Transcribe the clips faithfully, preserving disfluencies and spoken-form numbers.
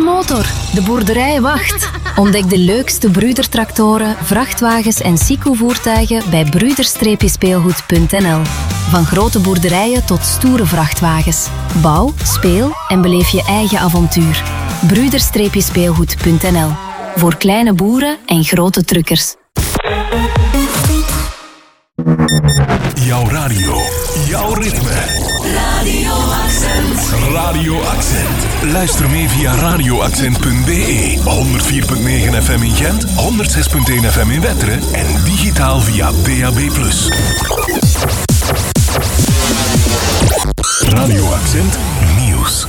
motor. De boerderij wacht. Ontdek de leukste Brüder-tractoren, vrachtwagens en Sico-voertuigen bij broeder speelgoed punt n l. Van grote boerderijen tot stoere vrachtwagens. Bouw, speel en beleef je eigen avontuur. broeder speelgoed punt n l. Voor kleine boeren en grote truckers. Jouw radio, jouw ritme. Radio Accent. Radio Accent. Luister mee via radio accent punt b e. honderd vier komma negen F M in Gent, honderd zes komma één F M in Wetteren en digitaal via D A B plus. Radio Accent Nieuws.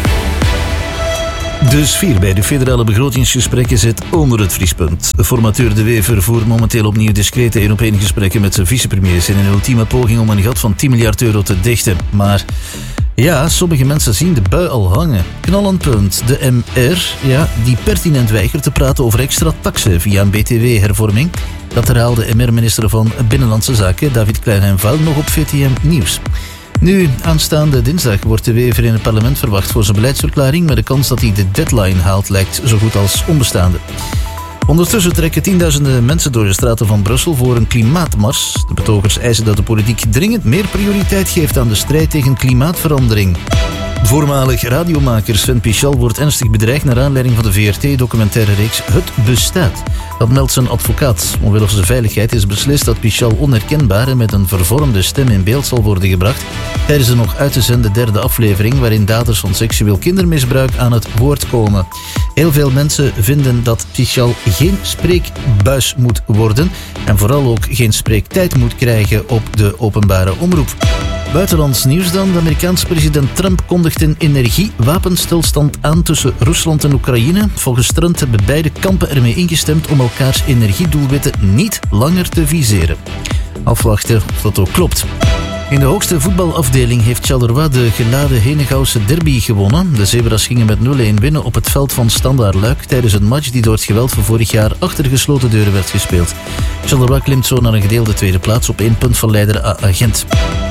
De sfeer bij de federale begrotingsgesprekken zit onder het vriespunt. Formateur De Wever voert momenteel opnieuw discrete één-op-één gesprekken met zijn vicepremiers in een ultieme poging om een gat van tien miljard euro te dichten. Maar ja, sommige mensen zien de bui al hangen. Knallend punt. De M R, ja, die pertinent weigert te praten over extra taxen via een B T W-hervorming. Dat herhaalde M R-minister van Binnenlandse Zaken, David Klein-Val, nog op V T M Nieuws. Nu, aanstaande dinsdag wordt De Wever in het parlement verwacht voor zijn beleidsverklaring, met de kans dat hij de deadline haalt lijkt zo goed als onbestaande. Ondertussen trekken tienduizenden mensen door de straten van Brussel voor een klimaatmars. De betogers eisen dat de politiek dringend meer prioriteit geeft aan de strijd tegen klimaatverandering. Voormalig radiomaker Sven Pichal wordt ernstig bedreigd naar aanleiding van de V R T-documentaire reeks Het Bestaat. Dat meldt zijn advocaat. Omwille van zijn veiligheid is beslist dat Pichal onherkenbaar en met een vervormde stem in beeld zal worden gebracht tijdens de nog uit te zenden derde aflevering, waarin daders van seksueel kindermisbruik aan het woord komen. Heel veel mensen vinden dat Pichal geen spreekbuis moet worden en vooral ook geen spreektijd moet krijgen op de openbare omroep. Buitenlands nieuws dan. De Amerikaanse president Trump kondigt een energiewapenstilstand aan tussen Rusland en Oekraïne. Volgens Trump hebben beide kampen ermee ingestemd om elkaars energiedoelwitten niet langer te viseren. Afwachten of dat ook klopt. In de hoogste voetbalafdeling heeft Charleroi de geladen Henegouwse derby gewonnen. De Zebras gingen met nul-een winnen op het veld van Standaard Luik tijdens een match die door het geweld van vorig jaar achter gesloten deuren werd gespeeld. Charleroi klimt zo naar een gedeelde tweede plaats op één punt van leider A A Gent.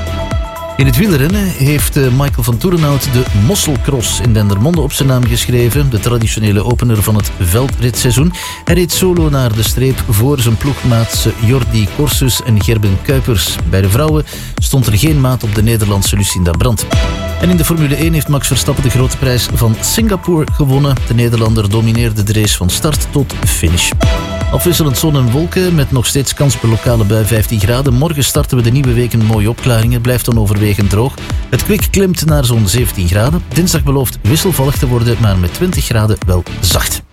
In het wielrennen heeft Michael van Toerenhout de Mosselcross in Dendermonde op zijn naam geschreven, de traditionele opener van het veldritseizoen. Hij reed solo naar de streep voor zijn ploegmaats Jordi Corsus en Gerben Kuipers. Bij de vrouwen stond er geen maat op de Nederlandse Lucinda Brandt. En in de Formule één heeft Max Verstappen de grote prijs van Singapore gewonnen. De Nederlander domineerde de race van start tot finish. Afwisselend zon en wolken met nog steeds kans op een lokale bui vijftien graden. Morgen starten we de nieuwe week een mooie opklaring. Het blijft dan overwegend droog. Het kwik klimt naar zo'n zeventien graden. Dinsdag belooft wisselvallig te worden, maar met twintig graden wel zacht.